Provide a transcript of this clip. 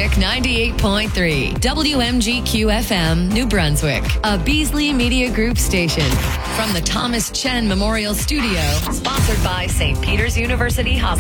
Brunswick 98.3, WMGQ FM, New Brunswick, a Beasley Media Group station. From the Thomas Chen Memorial Studio, sponsored by St. Peter's University Hospital.